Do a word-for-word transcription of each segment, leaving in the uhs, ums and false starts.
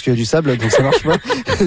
qu'il y a du sable, donc ça marche pas.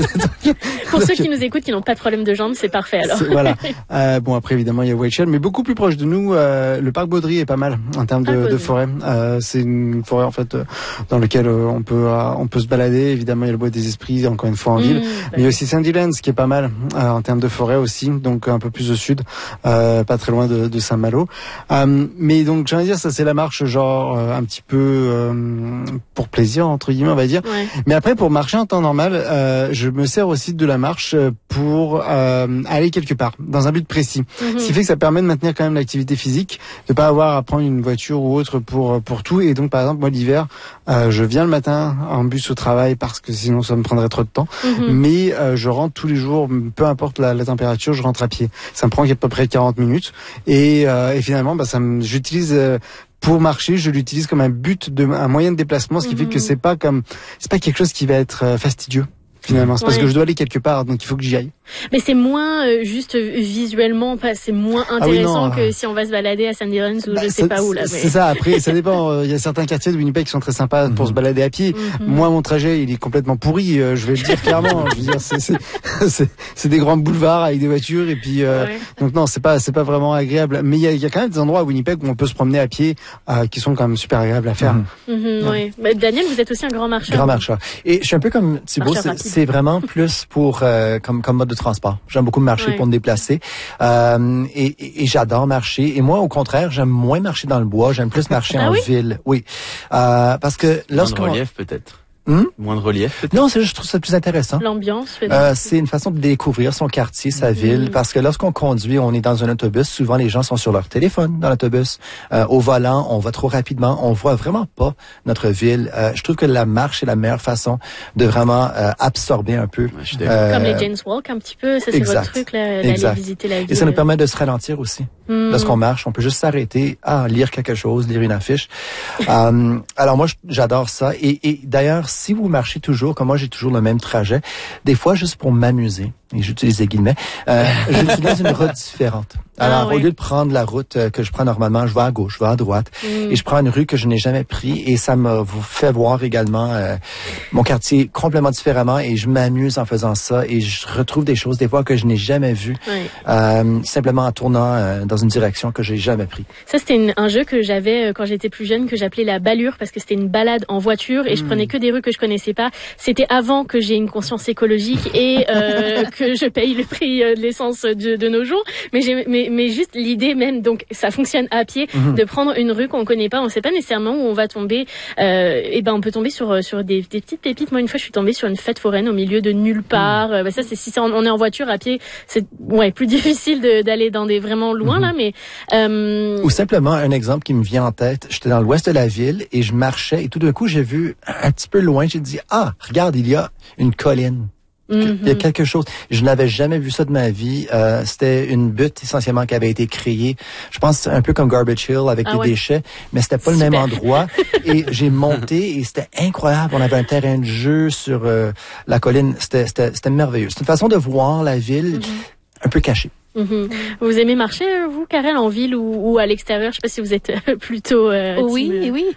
Pour ceux qui nous écoutent, qui n'ont pas de problème de jambes, c'est parfait alors. C'est, voilà. Euh, bon, après évidemment il y a Whiteshell, mais beaucoup plus proche de nous, euh, le parc Baudry est pas mal en termes de, ah, de forêt. Euh, c'est une forêt en fait euh, dans laquelle euh, on peut euh, on peut se balader. Évidemment il y a le bois des esprits, encore une fois en mmh, ville, bah mais il y a aussi Sandylands qui est pas mal euh, en termes de forêt aussi, donc un peu plus au sud, euh, pas très loin de, de Saint-Malo. Euh, mais donc j'allais dire ça c'est la marche genre euh, un petit peu euh, pour plaisir entre guillemets on va dire. Ouais. Mais après pour marcher en temps normal, euh, je me sers aussi de la marche pour euh, aller quelque part dans un but précis. Mm-hmm. Ce qui fait que ça permet de maintenir quand même l'activité physique, de pas avoir à prendre une voiture ou autre pour pour tout. Et donc par exemple moi l'hiver, euh, je viens le matin en bus au travail parce que sinon ça me prendrait trop de temps. Mm-hmm. Mais euh, je rentre tous les jours, peu importe la, la température, je rentre à pied. Ça me prend à peu près quarante minutes et, euh, et finalement bah ça me, j'utilise euh, pour marcher, je l'utilise comme un but de un moyen de déplacement, ce qui mmh. fait que c'est pas comme c'est pas quelque chose qui va être euh, fastidieux. Finalement, c'est ouais. parce que je dois aller quelque part, donc il faut que j'y aille. Mais c'est moins euh, juste visuellement, pas, c'est moins intéressant ah oui, que euh... si on va se balader à Sandylands ou bah, je sais ça, pas où là. Mais... C'est ça. Après, ça dépend. Il y a certains quartiers de Winnipeg qui sont très sympas mm-hmm. pour se balader à pied. Mm-hmm. Moi, mon trajet, il est complètement pourri. Euh, je vais le dire clairement. Je veux dire, c'est, c'est, c'est, c'est des grands boulevards avec des voitures et puis euh, ouais. donc non, c'est pas, c'est pas vraiment agréable. Mais il y a, il y a quand même des endroits à Winnipeg où on peut se promener à pied, euh, qui sont quand même super agréables à faire. Mm-hmm. Mm-hmm, ouais. Bah, Daniel, vous êtes aussi un grand marcheur. Grand marcheur. Et je suis un peu comme Thibaut. C'est, c'est vraiment plus pour euh, comme comme mode de transport. J'aime beaucoup marcher ouais. pour me déplacer euh, et, et, et j'adore marcher. Et moi, au contraire, j'aime moins marcher dans le bois. J'aime plus marcher ah en oui? ville. Oui, euh, parce que lorsqu'on moins de relief peut-être. Hmm? Moins de relief peut-être. Non, c'est juste, je trouve ça plus intéressant. L'ambiance. Euh, c'est une façon de découvrir son quartier, sa mmh. ville, parce que lorsqu'on conduit, on est dans un autobus. Souvent, les gens sont sur leur téléphone dans l'autobus. Euh, au volant, on va trop rapidement. On voit vraiment pas notre ville. Euh, je trouve que la marche est la meilleure façon de vraiment euh, absorber un peu. Ouais, euh, Comme les Jane's Walk un petit peu. Ça, c'est exact. votre truc, là, d'aller visiter la ville. Et ça nous permet de se ralentir aussi. Mmh. Lorsqu'on marche, on peut juste s'arrêter, ah, lire quelque chose, lire une affiche. euh, alors moi, j'adore ça. Et, et d'ailleurs, si vous marchez toujours comme moi, j'ai toujours le même trajet. Des fois, juste pour m'amuser, et j'utilise des guillemets, euh, j'utilise une route différente. Alors, ah, oui. au lieu de prendre la route que je prends normalement, je vais à gauche, je vais à droite, mm. et je prends une rue que je n'ai jamais pris, et ça me vous fait voir également euh, mon quartier complètement différemment, et je m'amuse en faisant ça, et je retrouve des choses des fois que je n'ai jamais vues, oui. euh, simplement en tournant euh, dans une direction que j'ai jamais pris. Ça, c'était une, un jeu que j'avais euh, quand j'étais plus jeune, que j'appelais la balure, parce que c'était une balade en voiture, et mm. je prenais que des rues que je connaissais pas. C'était avant que j'ai une conscience écologique et euh, que je paye le prix de l'essence de, de nos jours, mais j'ai mais mais juste l'idée même, donc ça fonctionne à pied, mm-hmm. de prendre une rue qu'on connaît pas, on sait pas nécessairement où on va tomber, euh, et ben on peut tomber sur sur des, des petites pépites. Moi une fois je suis tombée sur une fête foraine au milieu de nulle part. Mm. Ben, ça c'est si c'est en, on est en voiture à pied, c'est ouais plus difficile de, d'aller dans des vraiment loin mm-hmm. là, mais euh... ou simplement un exemple qui me vient en tête. J'étais dans l'ouest de la ville et je marchais et tout d'un coup j'ai vu un petit peu loin, j'ai dit ah regarde il y a une colline. Mm-hmm. Il y a quelque chose. Je n'avais jamais vu ça de ma vie. Euh, c'était une butte essentiellement qui avait été créée. Je pense un peu comme Garbage Hill avec ah des ouais. déchets, mais c'était pas Super. le même endroit. Et j'ai monté et c'était incroyable. On avait un terrain de jeu sur euh, la colline. C'était, c'était, c'était merveilleux. C'est une façon de voir la ville mm-hmm. un peu cachée. Mm-hmm. Vous aimez marcher, vous, Karel, en ville ou, ou à l'extérieur? Je sais pas si vous êtes plutôt... Euh, oui, team... oui.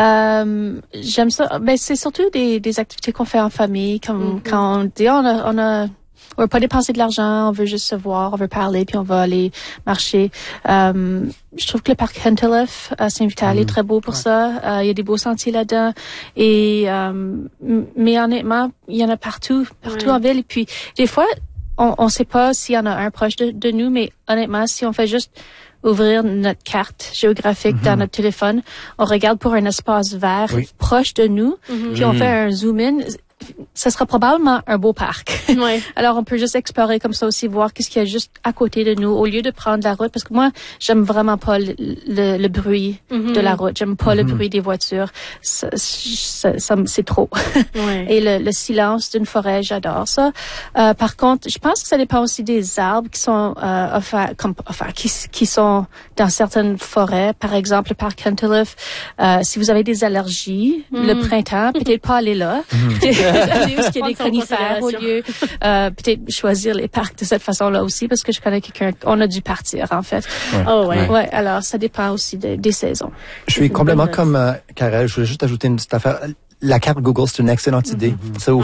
Euh, j'aime ça. Ben, c'est surtout des, des activités qu'on fait en famille. Comme mm-hmm. quand on dit, on a... On a on veut pas dépenser de l'argent, on veut juste se voir, on veut parler, puis on va aller marcher. Euh, je trouve que le parc Hunterliff à Saint-Vital mmh. est très beau pour ouais. ça. Il euh, y a des beaux sentiers là-dedans. Et euh, mais honnêtement, il y en a partout, partout ouais. en ville. Et puis des fois, on on sait pas s'il y en a un proche de, de nous, mais honnêtement, si on fait juste ouvrir notre carte géographique mm-hmm. dans notre téléphone, on regarde pour un espace vert oui. proche de nous, mm-hmm. puis on fait un zoom in. Ça sera probablement un beau parc. Ouais. Alors, on peut juste explorer comme ça aussi, voir qu'est-ce qu'il y a juste à côté de nous, au lieu de prendre la route. Parce que moi, j'aime vraiment pas le, le, le bruit mm-hmm. de la route. J'aime pas mm-hmm. le bruit des voitures. Ça, ça, ça, c'est trop. Ouais. Et le, le silence d'une forêt, j'adore ça. Euh, par contre, je pense que ça dépend aussi des arbres qui sont euh, offerts, comme, enfin, qui, qui sont dans certaines forêts. Par exemple, le parc Hunterliff. Euh, si vous avez des allergies, mm-hmm. le printemps, peut-être pas aller là. Mm-hmm. Aller où il y a des conifères au lieu, euh, peut-être choisir les parcs de cette façon-là aussi, parce que je connais quelqu'un, on a dû partir, en fait. Ouais. Oh, ouais. Ouais, alors, ça dépend aussi de, des saisons. Je suis complètement comme, euh, Karel, je voulais juste ajouter une petite affaire. La carte Google, c'est une excellente idée. Mm-hmm. Ça vous